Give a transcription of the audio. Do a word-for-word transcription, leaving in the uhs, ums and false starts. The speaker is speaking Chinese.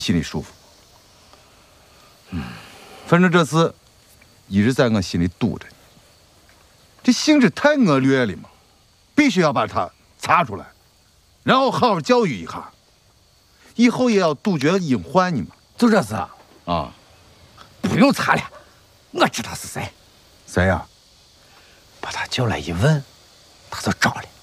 心里舒服。嗯，反正这事一直在我心里堵着呢。这性质太恶劣了嘛，必须要把它查出来，然后好好教育一下，以后也要杜绝隐患呢嘛。 就这事啊， 不用查了，我知道是谁。 谁呀？ 把他叫来一问，他就找了。